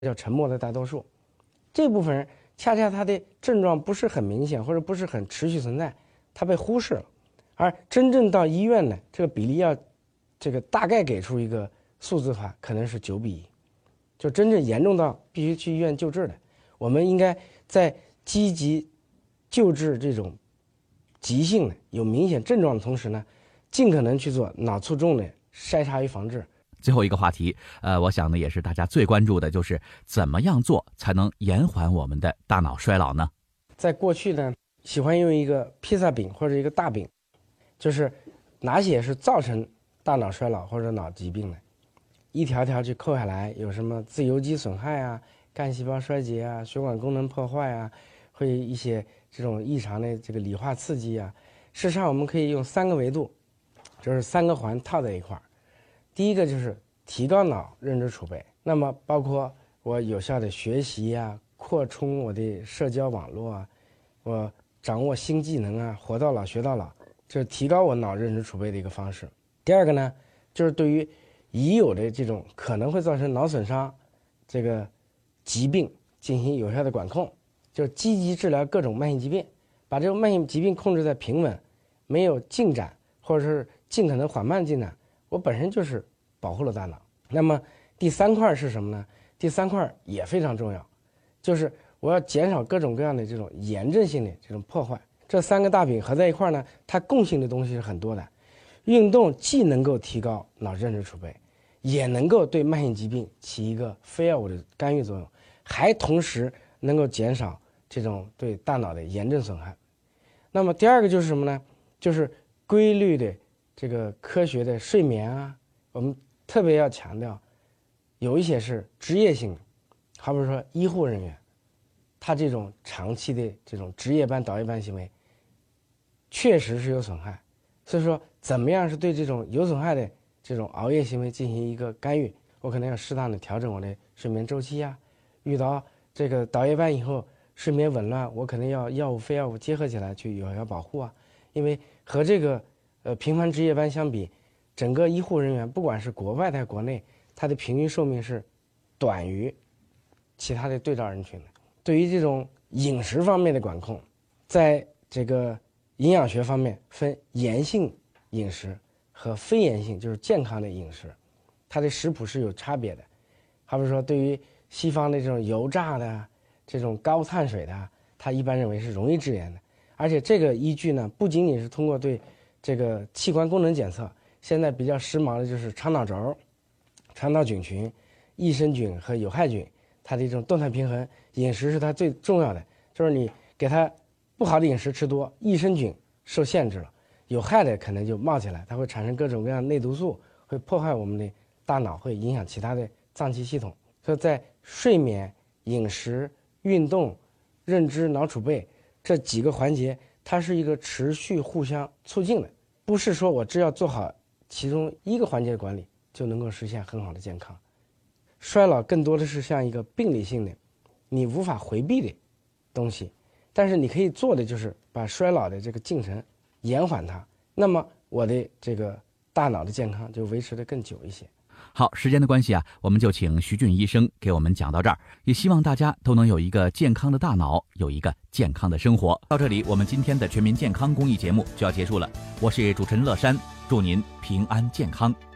叫沉默的大多数。这部分人恰恰他的症状不是很明显，或者不是很持续存在，他被忽视了。而真正到医院呢，这个比例要大概给出一个数字的话，可能是9:1，就真正严重到必须去医院救治的，我们应该在积极救治这种急性的有明显症状的同时呢，尽可能去做脑卒中的筛查与防治。 最后一个话题，我想呢也是大家最关注的，就是怎么样做才能延缓我们的大脑衰老呢？ 在过去呢，喜欢用一个披萨饼或者一个大饼，就是哪些是造成大脑衰老或者脑疾病的，一条条去扣下来，有什么自由基损害啊、干细胞衰竭啊、血管功能破坏啊，会一些这种异常的理化刺激啊。事实上，我们可以用3个维度，就是3个环套在一块儿。第一个就是提高脑认知储备，那么包括我有效的学习啊，扩充我的社交网络啊，我掌握新技能啊，活到老学到老，这是提高我脑认知储备的一个方式。第二个呢，就是对于已有的这种可能会造成脑损伤疾病进行有效的管控，就是积极治疗各种慢性疾病，把这种慢性疾病控制在平稳，没有进展，或者是尽可能缓慢进展，我本身就是保护了大脑。那么第3块是什么呢？第3块也非常重要，就是我要减少各种各样的这种炎症性的这种破坏。这3个大饼合在一块呢，它共性的东西是很多的。运动既能够提高脑认知储备，也能够对慢性疾病起一个非药物的干预作用，还同时能够减少这种对大脑的炎症损害。那么第二个就是什么呢？就是规律的科学的睡眠啊，我们特别要强调，有一些是职业性的，好比说医护人员，他这种长期的这种值夜班、倒夜班行为，确实是有损害。所以说，怎么样是对这种有损害的这种熬夜行为进行一个干预？我可能要适当的调整我的睡眠周期啊。遇到倒夜班以后睡眠紊乱，我可能要药物、非药物结合起来去有效保护啊。因为和频繁值夜班相比，整个医护人员不管是国外还是国内，它的平均寿命是短于其他的对照人群的。对于这种饮食方面的管控，在营养学方面分炎性饮食和非炎性，就是健康的饮食，它的食谱是有差别的。好比说，对于西方的这种油炸的、这种高碳水的，它一般认为是容易致炎的。而且这个依据呢，不仅仅是通过对器官功能检测，现在比较时髦的就是肠脑轴、肠道菌群、益生菌和有害菌，它的这种动态平衡。饮食是它最重要的，就是你给它不好的饮食吃多，益生菌受限制了，有害的可能就冒起来，它会产生各种各样的内毒素，会破坏我们的大脑，会影响其他的脏器系统。所以在睡眠、饮食、运动、认知、脑储备这几个环节，它是一个持续互相促进的，不是说我只要做好其中一个环节的管理就能够实现很好的健康。衰老更多的是像一个病理性的，你无法回避的东西，但是你可以做的就是把衰老的这个进程延缓它，那么我的大脑的健康就维持得更久一些。 好，时间的关系啊，我们就请徐俊医生给我们讲到这儿，也希望大家都能有一个健康的大脑，有一个健康的生活。到这里，我们今天的全民健康公益节目就要结束了。我是主持人乐山，祝您平安健康。